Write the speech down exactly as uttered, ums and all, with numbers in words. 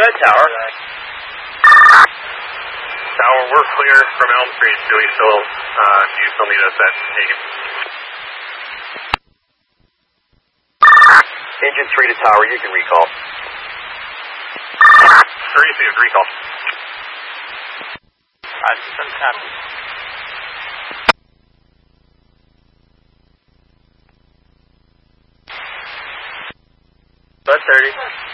ahead, Tower. Tower, we're clear from Elm Street. Do we still, uh, do you still need us at Hagen? Engine three to Tower, you can recall. three is recall. Alright, send copy. Bud thirty.